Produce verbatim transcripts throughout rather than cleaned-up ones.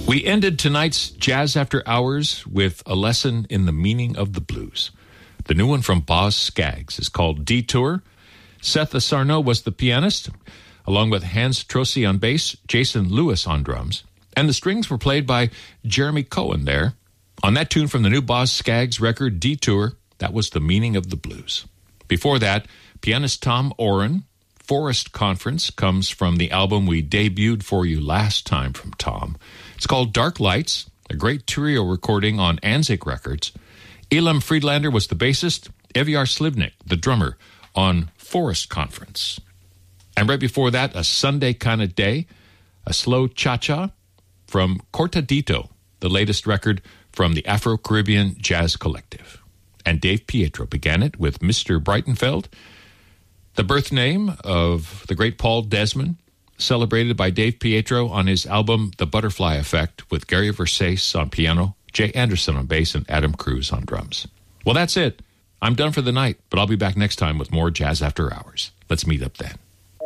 We ended tonight's Jazz After Hours with a lesson in the meaning of the blues. The new one from Boz Scaggs is called Detour. Seth Sarno was the pianist, along with Hans Trossi on bass, Jason Lewis on drums. And the strings were played by Jeremy Cohen there. On that tune from the new Boz Scaggs record, Detour, that was the meaning of the blues. Before that, pianist Tom Oren, Forest Conference, comes from the album we debuted for you last time from Tom. It's called Dark Lights, a great trio recording on Anzik Records. Elam Friedlander was the bassist, Evyar Slivnik, the drummer, on Forest Conference. And right before that, A Sunday Kind of Day, a slow cha-cha from Cortadito, the latest record from the Afro-Caribbean Jazz Collective. And Dave Pietro began it with Mister Breitenfeld, the birth name of the great Paul Desmond, celebrated by Dave Pietro on his album The Butterfly Effect with Gary Versace on piano, Jay Anderson on bass, and Adam Cruz on drums. Well, that's it. I'm done for the night, but I'll be back next time with more Jazz After Hours. Let's meet up then.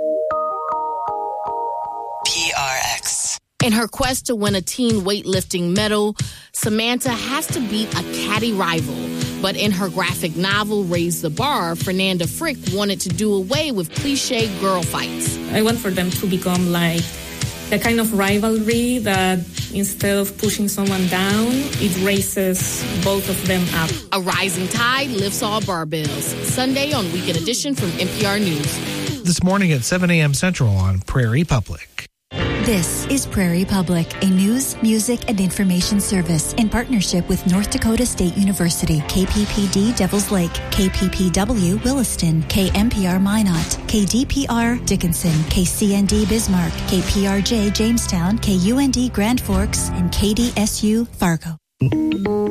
P R X. In her quest to win a teen weightlifting medal, Samantha has to beat a catty rival. But in her graphic novel, Raise the Bar, Fernanda Frick wanted to do away with cliché girl fights. I want for them to become like the kind of rivalry that instead of pushing someone down, it raises both of them up. A rising tide lifts all barbells. Sunday on Weekend Edition from N P R News. This morning at seven a.m. Central on Prairie Public. This is Prairie Public, a news, music, and information service in partnership with North Dakota State University, K P P D Devils Lake, K P P W Williston, K M P R Minot, K D P R Dickinson, K C N D Bismarck, K P R J Jamestown, K U N D Grand Forks, and K D S U Fargo.